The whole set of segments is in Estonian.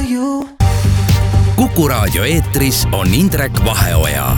you. Kuku Raadio eetris on Indrek Vaheoja.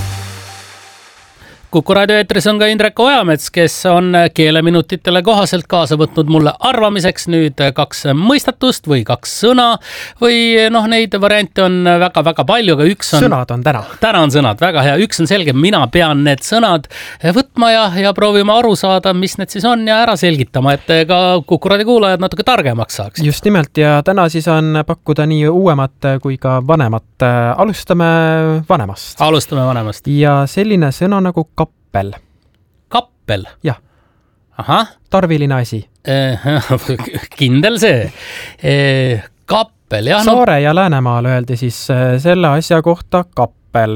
Kuku Raadio eetris on ka Indrek Ojamets, kes on keeleminutitele kohaselt kaasa võtnud mulle arvamiseks nüüd 2 mõistatust või 2 sõna või neid variante on väga-väga palju, aga üks on... Sõnad on täna. Täna on sõnad, väga hea. Üks on selge, mina pean need sõnad võtma ja proovima aru saada, mis need siis on ja ära selgitama, et ka Kuku Raadio kuulajad natuke targemaks saaks. Just nimelt ja täna siis on pakkuda nii uuemat kui ka vanemat. Alustame vanemast. Ja selline sõna nagu kappel. Kappel? Jah. Aha. Tarviline asi. Kindel see. Kappel, jah. Saare ja Läänemaal öeldi siis selle asja kohta kappel.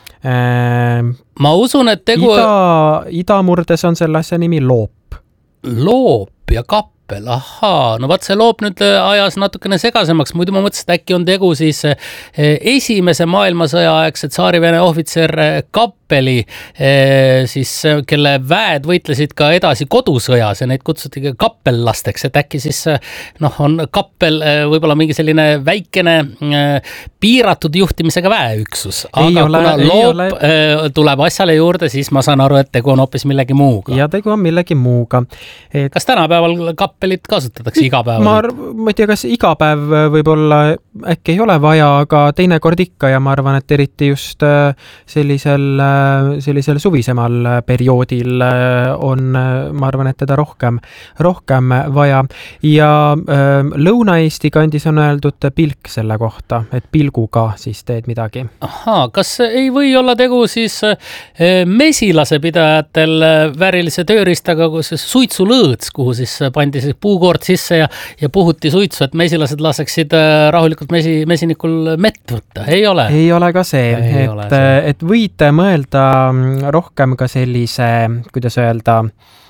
Ma usun, et tegu... Idamurdes on selle asja nimi loop. Loop ja kappel. Ahaa, no vaat see loop nüüd ajas natukene segasemaks, muidu ma mõtlesin, et äkki on tegu siis esimese maailmasõja aegse tsaari-Vene ohvitser Kappeli, siis kelle väed võitlesid ka edasi kodusõjas ja neid kutsuti ka kappellasteks, et äkki siis on kappel võib-olla mingi selline väikene piiratud juhtimisega väeüksus, aga kuna loop tuleb asjale juurde, siis ma saan aru, et tegu on hoopis millegi muuga. Ja tegu on millegi muuga. Kas tänapäeval kappelit kasutatakse igapäeval? Ma ei tea, kas igapäev võib-olla äkki ei ole vaja, aga teinekord ikka ja ma arvan, et eriti just sellisel suvisemal perioodil on, ma arvan, et teda rohkem vaja. Ja Lõuna-Eesti kandis on öeldud pilk selle kohta, et pilguga siis teed midagi. Ahaa, kas ei või olla tegu siis mesilase pidajatel väärilise tööriistaga, kus suitsulõõts, kuhu siis pandi siis puukoort sisse ja puhuti suitsu, et mesilased laseksid rahulikult mesinikul mett võtta? Ei ole? Ei ole ka see, et võite mõelda rohkem ka sellise, kuidas öelda,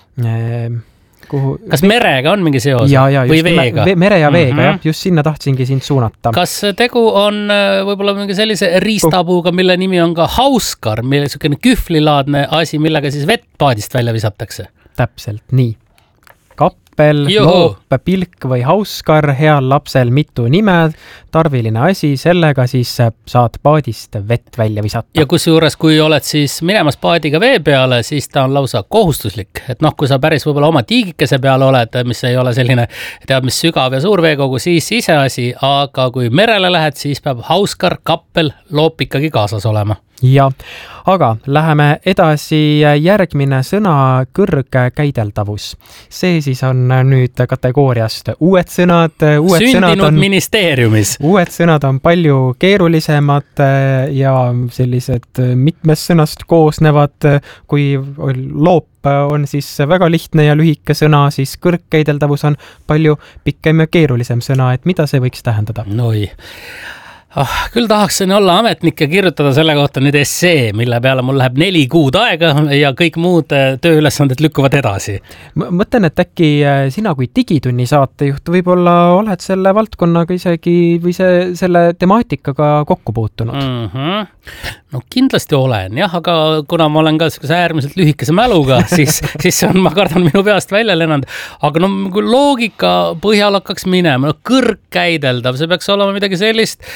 Kas merega on mingi seos? Või veega? Mere ja veega, jah. Just sinna tahtsingi sind suunata. Kas tegu on võib-olla mingi sellise riistapuuga, mille nimi on ka hauskar, mille selline kühvlilaadne asi, millega siis vett paadist välja visatakse? Täpselt, nii. Kappel, loop, pilk või hauskar, heal lapsel mitu nime, tarviline asi, sellega siis saad paadist vett välja visata. Ja kusjuures, kui oled siis minemas paadiga vee peale, siis ta on lausa kohustuslik. Et kui sa päris võib-olla oma tiigikese peale oled, mis ei ole selline, teab mis sügav ja suur veekogu, siis ise asi, aga kui merele lähed, siis peab hauskar, kappel, loop ikkagi kaasas olema. Ja, aga läheme edasi järgmine sõna kõrgkäideldavus. See siis on nüüd kategooriast uued sõnad. Sündinud ministeeriumis. Uued sõnad on palju keerulisemad ja sellised mitmest sõnast koosnevad. Kui loop on siis väga lihtne ja lühike sõna, siis kõrgkäideldavus on palju pikem ja keerulisem sõna. Et mida see võiks tähendada? Noi. Küll tahaksin olla ametnik ja kirjutada selle kohta nüüd essee, mille peale mul läheb 4 kuud aega ja kõik muud tööülesanded lükkuvad edasi. Mõtlen, et äkki sina kui digitunni saatejuht võib-olla oled selle valdkonnaga isegi või selle temaatikaga kokku puutunud? No kindlasti olen, jah, aga kuna ma olen ka äärmiselt lühikese mäluga, siis on, ma kardan, minu peast välja lennanud. Aga kui loogika põhjal hakkaks minema, kõrgkäideldav, see peaks olema midagi sellist,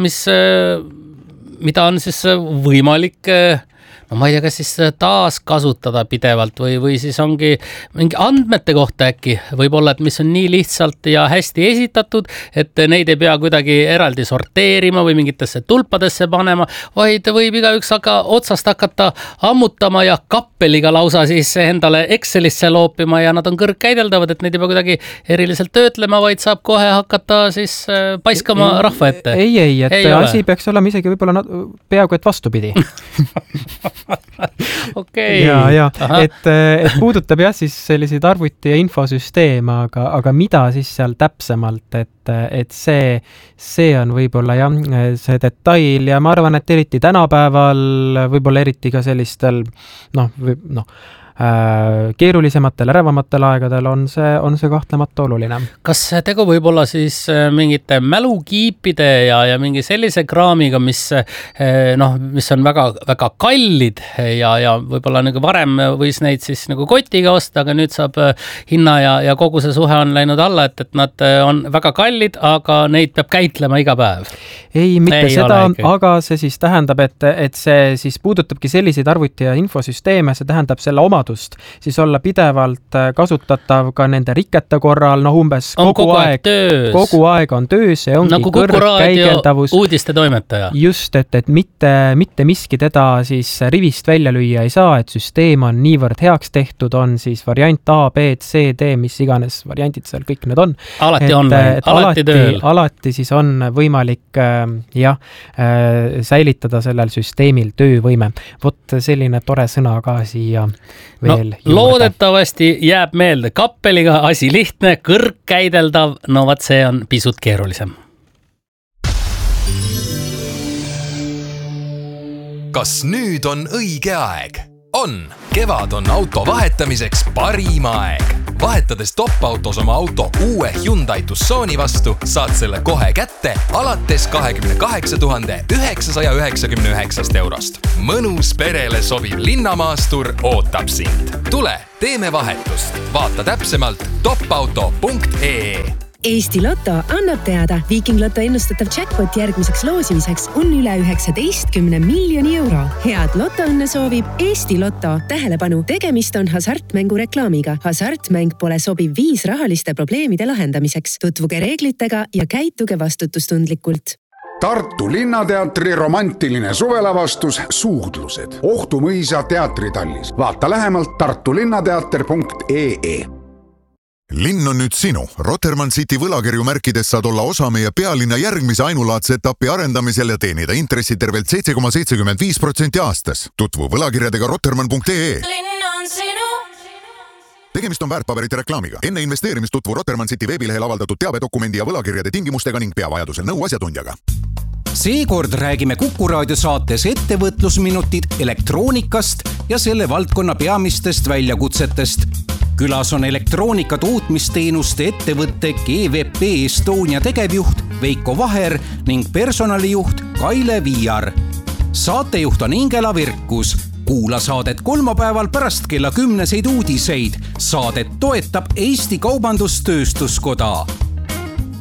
mida on siis võimalik, ma ei tea, kas siis taas kasutada pidevalt või siis ongi mingi andmete kohta äkki võib-olla, et mis on nii lihtsalt ja hästi esitatud, et neid ei pea kuidagi eraldi sorteerima või mingitesse tulpadesse panema, vaid võib igaüks otsast hakata ammutama ja kappeliga lausa siis endale Excelisse loopima ja nad on kõrgkäideldavad, et neid ei pea kuidagi eriliselt töötlema, vaid saab kohe hakata siis paiskama rahva ette. Ei, asi peaks olema isegi võib-olla peaaegu et vastupidi. Okay. Ja, et puudutab jah siis selliseid arvuti- ja infosüsteeme, aga mida siis seal täpsemalt, et see on võib-olla jah, see detail ja ma arvan, et eriti tänapäeval, võib-olla eriti ka sellistel keerulisematel, ärevamatel aegadel on see kahtlemata oluline. Kas tegu võib olla siis mingite mälukiipide ja mingi sellise kraamiga, mis on väga, väga kallid ja võib-olla nagu varem võis neid siis nagu kotiga osta, aga nüüd saab hinna ja kogu see suhe on läinud alla, et nad on väga kallid, aga neid peab käitlema iga päev. Ei, mitte seda, aga see siis tähendab, et see siis puudutabki selliseid arvuti- ja infosüsteeme, see tähendab selle omadust, siis olla pidevalt kasutatav ka nende rikete korral, umbes kogu aeg on töös, see ongi nagu kõrgkäigeldavus. Uudiste toimetaja. Just, et mitte miski teda siis rivist välja lüüa ei saa, et süsteem on niivõrd heaks tehtud, on siis variant A, B, C, D, mis iganes variandid seal kõik need on. Alati online, alati tööl. Alati siis on võimalik säilitada sellel süsteemil töövõime. Vot selline tore sõna ka siia veel juurde. Loodetavasti jääb meelde kappeliga asi lihtne, kõrgkäideldav, no vat see on pisut keerulisem. Kas nüüd on õige aeg? On! Kevad on auto vahetamiseks parim aeg. Vahetades top-autos oma auto uue Hyundai Tucsoni vastu, saad selle kohe kätte alates 28 999 eurost. Mõnus perele sobiv linnamaastur ootab sind. Tule, teeme vahetust. Vaata täpsemalt topauto.ee. Eesti Lotto annab teada, Viking Lotto ennustatav jackpot järgmiseks loosimiseks on üle 19 miljoni euro. Head lotoõnne soovib Eesti Lotto. Tähelepanu, tegemist on hasartmängu reklaamiga. Hasartmäng pole sobiv viis rahaliste probleemide lahendamiseks. Tutvuge reeglitega ja käituge vastutustundlikult. Tartu Linnateatri romantiline suvelavastus Suudlused. Ohtu mõisa teatritallis. Vaata lähemalt tartulinnateater.ee. Linn on nüüd sinu. Rotermann City võlakirju märkides saad olla osa meie pealinna järgmise ainulaadse etapi arendamisel ja teenida intressi tervelt 7,75% aastas. Tutvu võlakirjadega rotermann.ee. Linn on sinu. Tegemist on väärtpaberite reklaamiga. Enne investeerimist tutvu Rotermann City veebilehel avaldatud teabedokumendi ja võlakirjade tingimustega ning pea vajadusel nõu asjatundjaga. Seekord räägime Kuku Raadio saates ettevõtlusminutid elektroonikast ja selle valdkonna peamistest väljakutsetest. Külas on elektroonika tootmisteenuste ettevõtte GVP Estonia tegevjuht Veiko Vaher ning personalijuht Kaile Viiar. Saatejuht on Ingela Virkus. Kuula saadet kolmapäeval pärast kella 10 uudiseid. Saadet toetab Eesti Kaubandus-Tööstuskoda.